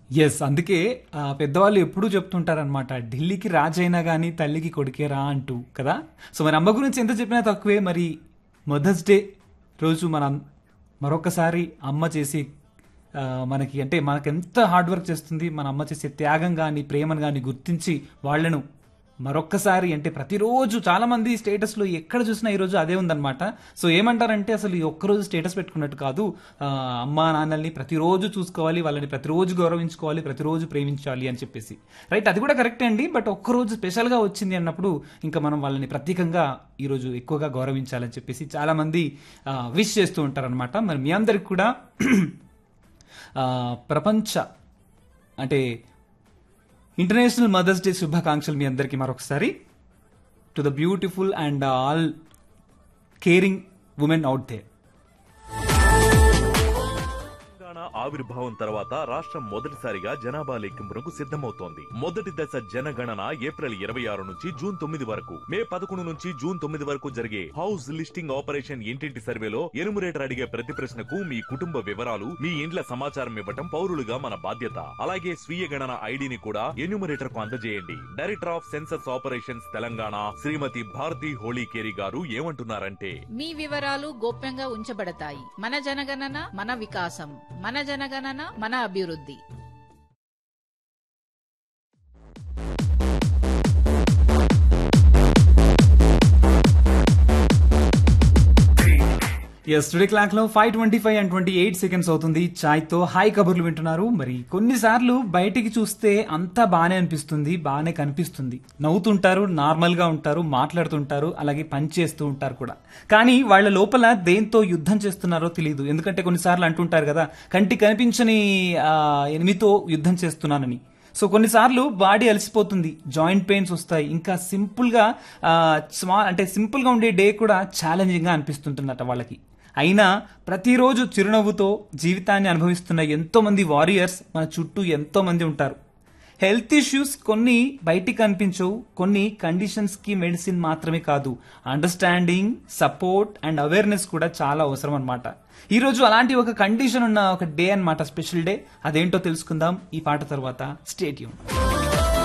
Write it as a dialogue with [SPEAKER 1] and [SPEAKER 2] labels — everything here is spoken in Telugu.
[SPEAKER 1] ఎస్. అందుకే పెద్దవాళ్ళు ఎప్పుడూ చెప్తుంటారనమాట. ఢిల్లీకి రాజైనా గాని తల్లికి కొడుకేరా అంటూ కదా! సో, మరి అమ్మ గురించి ఎంత చెప్పినా తక్కువే. మరి మదర్స్ డే రోజు మనం మరొకసారి అమ్మ చేసే మనకి అంటే మనకెంత హార్డ్ వర్క్ చేస్తుంది. మన అమ్మ చేసే త్యాగం గాని, ప్రేమను గాని గుర్తించి వాళ్ళను మరొక్కసారి అంటే ప్రతిరోజు చాలా మంది స్టేటస్‌లో ఎక్కడ చూసినా ఈరోజు అదే ఉందన్నమాట. సో, ఏమంటారంటే అసలు ఈ ఒక్కరోజు స్టేటస్ పెట్టుకున్నట్టు కాదు. అమ్మా, నాన్నల్ని ప్రతిరోజు చూసుకోవాలి. వాళ్ళని ప్రతిరోజు గౌరవించుకోవాలి. ప్రతిరోజు ప్రేమించాలి అని చెప్పేసి. రైట్, అది కూడా కరెక్టే అండి. బట్ ఒక్కరోజు స్పెషల్‌గా వచ్చింది అన్నప్పుడు ఇంకా మనం వాళ్ళని ప్రత్యేకంగా ఈరోజు ఎక్కువగా గౌరవించాలని చెప్పేసి చాలా మంది విష్ చేస్తూ ఉంటారనమాట. మరి మీ అందరికి కూడా ప్రపంచ అంటే ఇంటర్నేషనల్ మదర్స్ డే శుభాకాంక్షలు మీ అందరికీ మరొకసారి. To the beautiful and all caring women out they.
[SPEAKER 2] ఆవిర్భావం తర్వాత రాష్ట్రం మొదటిసారిగా జనాభా లెక్కింపునకు సిద్ధమవుతోంది. మొదటి దశ జనగణన ఏప్రిల్ 26 నుంచి జూన్ 9 వరకు, మే 11 నుంచి జూన్ 9 వరకు జరిగే హౌస్ లిస్టింగ్ ఆపరేషన్ ఇంటింటి సర్వేలో ఎనుమరేటర్ అడిగే ప్రతి ప్రశ్నకు మీ కుటుంబ వివరాలు, మీ ఇండ్ల సమాచారం ఇవ్వటం పౌరులుగా మన బాధ్యత. అలాగే స్వీయ గణన ఐడిని కూడా ఎన్యూమరేటర్ కు అందజేయండి. Director of census operations Telangana శ్రీమతి భారతి హోళీకేరి గారు ఏమంటున్నారంటే,
[SPEAKER 3] మీ వివరాలు గోప్యంగా ఉంచబడతాయి. మన జనగణన మన వికాసం, మన జనగణన మన అభివృద్ధి.
[SPEAKER 1] ఎస్, టుడే క్లాక్ లో 5:25 and 28 seconds అవుతుంది. చాయ్ తో హాయ్ కబుర్లు వింటున్నారు. మరి కొన్నిసార్లు బయటికి చూస్తే అంతా బానే అనిపిస్తుంది, బానే కనిపిస్తుంది. నవ్వుతుంటారు, నార్మల్ గా ఉంటారు, మాట్లాడుతుంటారు, అలాగే పని చేస్తూ ఉంటారు కూడా. కానీ వాళ్ళ లోపల దేంతో యుద్ధం చేస్తున్నారో తెలియదు. ఎందుకంటే కొన్నిసార్లు అంటుంటారు కదా, కంటి కనిపించని ఎనిమితో యుద్ధం చేస్తున్నానని. సో కొన్నిసార్లు బాడీ అలసిపోతుంది, జాయింట్ పెయిన్స్ వస్తాయి, ఇంకా సింపుల్ గా అంటే సింపుల్ గా ఉండే డే కూడా ఛాలెంజింగ్ గా అనిపిస్తుంటుందట వాళ్ళకి. అయినా ప్రతిరోజు చిరునవ్వుతో జీవితాన్ని అనుభవిస్తున్న ఎంతో మంది వారియర్స్ మన చుట్టూ ఎంతో మంది ఉంటారు. హెల్త్ ఇష్యూస్ కొన్ని బయటికి కనిపించవు. కొన్ని కండిషన్స్ కి మెడిసిన్ మాత్రమే కాదు, అండర్స్టాండింగ్, సపోర్ట్ అండ్ అవేర్నెస్ కూడా చాలా అవసరం అన్నమాట. ఈ రోజు అలాంటి ఒక కండిషన్ ఉన్న ఒక డే అన్నమాట, స్పెషల్ డే. అదేంటో తెలుసుకుందాం ఈ పాట తర్వాత. Stay tune.